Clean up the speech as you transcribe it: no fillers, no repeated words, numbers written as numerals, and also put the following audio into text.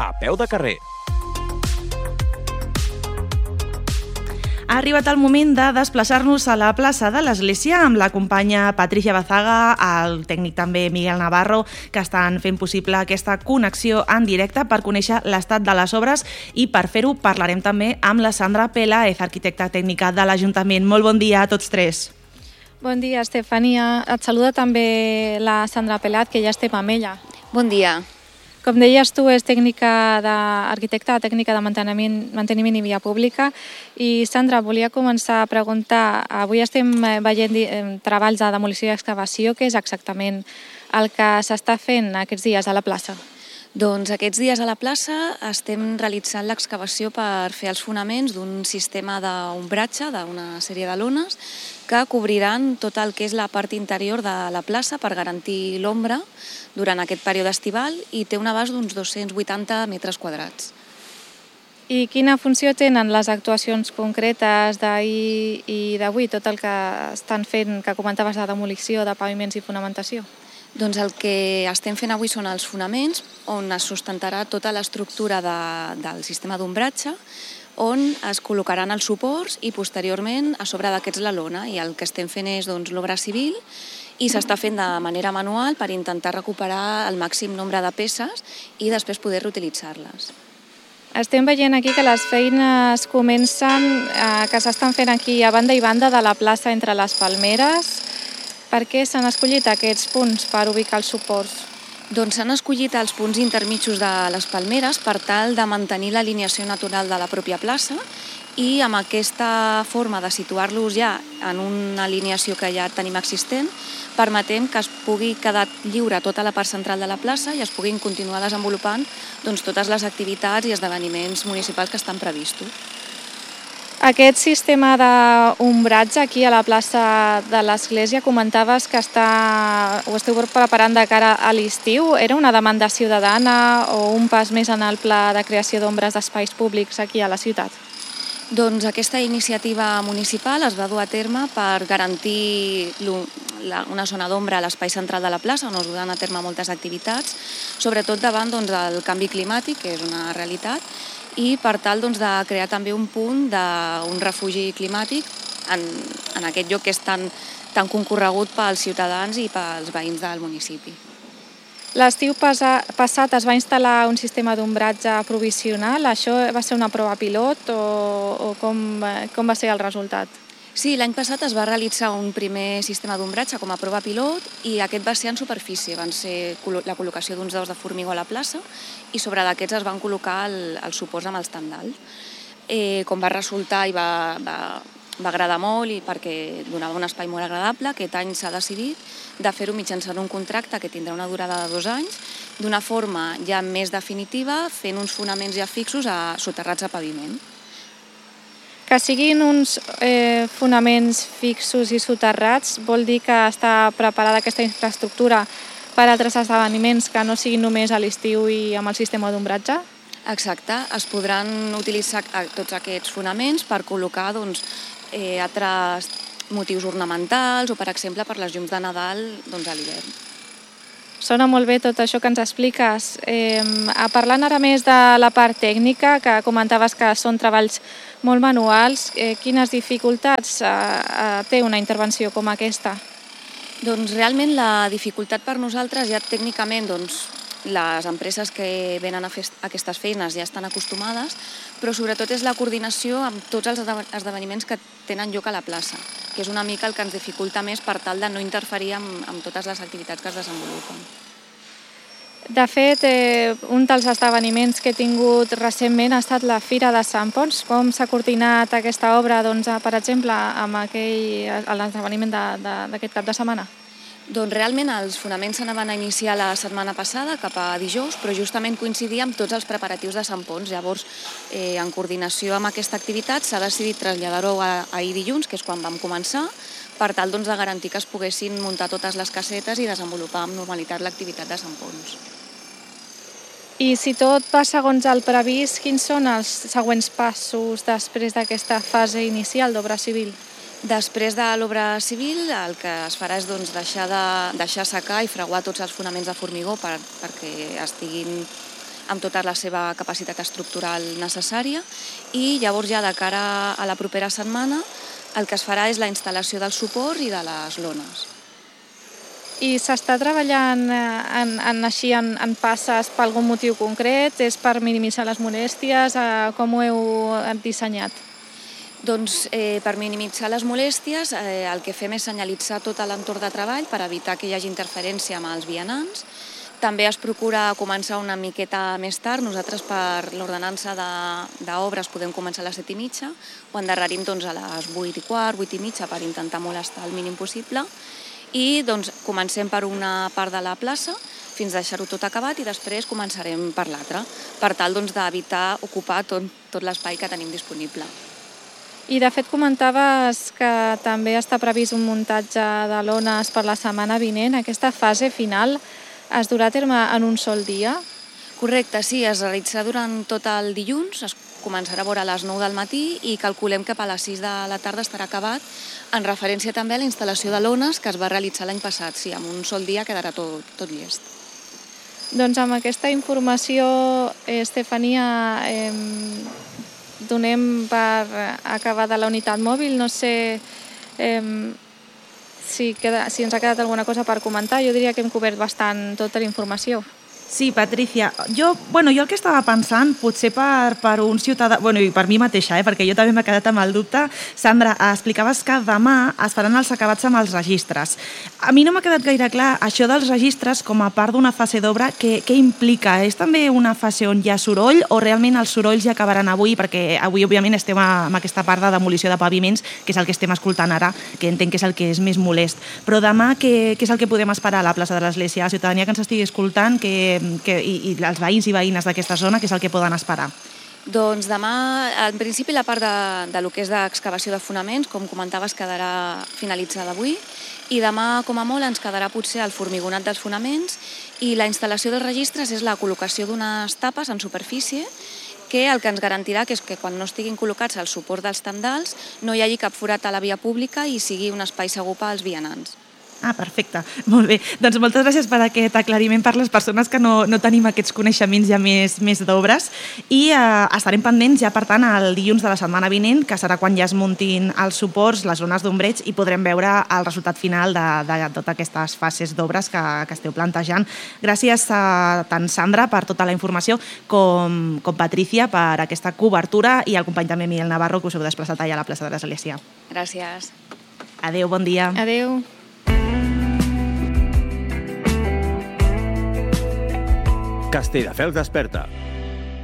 a peu de carrer. Ha arribat el moment de desplaçar-nos a la plaça de l'Església amb la companya Patricia Bazaga, el tècnic també Miguel Navarro, que estan fent possible aquesta connexió en directe per conèixer l'estat de les obres, i per fer-ho parlarem també amb la Sandra Peláez, arquitecta tècnica de l'Ajuntament. Molt bon dia a tots tres. Bon dia, Estefania. Et saluda també la Sandra Peláez, que ja estem amb ella. Bon dia. Com deies tu, és arquitecta tècnica de manteniment i via pública. I, Sandra, volia començar a preguntar, avui estem veient treballs de demolició i excavació. Què és exactament el que s'està fent aquests dies a la plaça? Doncs aquests dies a la plaça estem realitzant l'excavació per fer els fonaments d'un sistema d'ombratge, d'una sèrie de lones, que cobriran tot el que és la part interior de la plaça per garantir l'ombra durant aquest període estival, i té un abast d'uns 280 metres quadrats. I quina funció tenen les actuacions concretes d'ahir i d'avui, tot el que estan fent, que comentaves, de demolició de paviments i fonamentació? Doncs el que estem fent avui són els fonaments, on es sustentarà tota l'estructura del sistema d'ombratge, on es col·locaran els suports i posteriorment a sobre d'aquests la lona, i el que estem fent és l'obra civil, i s'està fent de manera manual per intentar recuperar el màxim nombre de peces i després poder reutilitzar-les. Estem veient aquí que les feines comencen, que s'estan fent aquí a banda i banda de la plaça entre les palmeres. Per què s'han escollit aquests punts per ubicar els suports? Doncs s'han escollit els punts intermitjos de les palmeres per tal de mantenir l'alineació natural de la pròpia plaça, i amb aquesta forma de situar-los ja en una alineació que ja tenim existent, permetem que es pugui quedar lliure tota la part central de la plaça i es puguin continuar desenvolupant totes les activitats i esdeveniments municipals que estan previstos. Aquest sistema d'ombratge aquí a la plaça de l'Església, comentaves que ho esteu preparant de cara a l'estiu. Era una demanda ciutadana o un pas més en el pla de creació d'ombres d'espais públics aquí a la ciutat? Doncs aquesta iniciativa municipal es va dur a terme per garantir una zona d'ombra a l'espai central de la plaça, on es duen a terme moltes activitats, sobretot davant del canvi climàtic, que és una realitat, i per tal de crear també un punt d'un refugi climàtic en aquest lloc que és tan concorregut pels ciutadans i pels veïns del municipi. L'estiu passat es va instal·lar un sistema d'ombratge provisional. Això va ser una prova pilot o com va ser el resultat? Sí, l'any passat es va realitzar un primer sistema d'ombratge com a prova pilot, i aquest va ser en superfície. Van ser la col·locació d'uns daus de formigó a la plaça, i sobre d'aquests es van col·locar els suports amb els tendals. Com va resultar i va agradar molt, i perquè donava un espai molt agradable, aquest any s'ha decidit de fer-ho mitjançant un contracte que tindrà una durada de 2 anys, d'una forma ja més definitiva, fent uns fonaments ja fixos soterrats a paviment. Que siguin uns fonaments fixos i soterrats vol dir que està preparada aquesta infraestructura per a altres esdeveniments que no siguin només a l'estiu i amb el sistema d'ombratge? Exacte, es podran utilitzar tots aquests fonaments per col·locar altres motius ornamentals o, per exemple, per les llums de Nadal a l'hivern. Sona molt bé tot això que ens expliques. Parlant ara més de la part tècnica, que comentaves que són treballs molt manuals, quines dificultats té una intervenció com aquesta? Doncs realment la dificultat per nosaltres ja tècnicament les empreses que venen a fer aquestes feines ja estan acostumades, però sobretot és la coordinació amb tots els esdeveniments que tenen lloc a la plaça, que és una mica el que ens dificulta més per tal de no interferir amb totes les activitats que es desenvolupen. De fet, un dels esdeveniments que he tingut recentment ha estat la Fira de Sant Ponç. Com s'ha coordinat aquesta obra, per exemple, amb l'esdeveniment d'aquest cap de setmana? Doncs realment els fonaments s'anaven a iniciar la setmana passada, cap a dijous, però justament coincidia amb tots els preparatius de Sant Ponç. Llavors, en coordinació amb aquesta activitat, s'ha decidit traslladar-ho ahir dilluns, que és quan vam començar, per tal de garantir que es poguessin muntar totes les casetes i desenvolupar amb normalitat l'activitat de Sant Ponç. I si tot va segons el previst, quins són els següents passos després d'aquesta fase inicial d'obra civil? Després de l'obra civil, el que es farà és deixar secar i freguar tots els fonaments de formigó perquè estiguin amb tota la seva capacitat estructural necessària, i llavors ja de cara a la propera setmana el que es farà és la instal·lació del suport i de les lones. I s'està treballant en passes per algun motiu concret? És per minimitzar les molèsties? Com ho heu dissenyat? Doncs per minimitzar les molèsties el que fem és senyalitzar tot l'entorn de treball per evitar que hi hagi interferència amb els vianants. També es procura començar una miqueta més tard. Nosaltres per l'ordenança d'obres podem començar a les 7:30, ho endarrerim a les 8:15, 8:30 per intentar molestar el mínim possible. I comencem per una part de la plaça fins a deixar-ho tot acabat i després començarem per l'altra, per tal d'evitar ocupar tot l'espai que tenim disponible. I de fet comentaves que també està previst un muntatge de lones per la setmana vinent. Aquesta fase final es durà a terme en un sol dia? Correcte, sí, es realitzarà durant tot el dilluns, es començarà a veure a les 9 del matí i calculem que a les 6 de la tarda estarà acabat, en referència també a la instal·lació de lones que es va realitzar l'any passat. Sí, en un sol dia quedarà tot llest. Doncs amb aquesta informació, Estefania, donem per acabada la unitat mòbil. No sé si ens ha quedat alguna cosa per comentar. Jo diria que hem cobert bastant tota la informació. Sí, Patricia. Jo el que estava pensant, potser per un ciutadà, i per mi mateixa, perquè jo també m'he quedat amb el dubte. Sandra, explicaves que demà es faran els acabats amb els registres. A mi no m'ha quedat gaire clar això dels registres com a part d'una fase d'obra, què implica? És també una fase on hi ha soroll o realment els sorolls ja acabaran avui? Perquè avui, òbviament, estem amb aquesta part de demolició de paviments, que és el que estem escoltant ara, que entenc que és el que és més molest. Però demà, què és el que podem esperar a la plaça de l'Església? La ciutadania que ens estigui escoltant, i els veïns i veïnes d'aquesta zona, què és el que poden esperar? Doncs demà, en principi, la part de lo que és d'excavació de fonaments, com comentaves, quedarà finalitzada avui, i demà, com a molt, ens quedarà potser el formigonat dels fonaments, i la instal·lació dels registres és la col·locació d'unes tapes en superfície que el que ens garantirà és que quan no estiguin col·locats al suport dels tendals no hi hagi cap forat a la via pública i sigui un espai segur pels vianants. Ah, perfecte. Molt bé. Doncs moltes gràcies per aquest aclariment per les persones que no tenim aquests coneixements ja més d'obres, i estarem pendents ja, per tant, el dilluns de la setmana vinent, que serà quan ja es muntin els suports, les zones d'ombreig, i podrem veure el resultat final de totes aquestes fases d'obres que esteu plantejant. Gràcies a tant Sandra per tota la informació com Patricia per aquesta cobertura, i al company també Miguel Navarro, que us heu desplaçat allà a la plaça de l'Església. Gràcies. Adéu, bon dia. Adéu. Castelldefels desperta.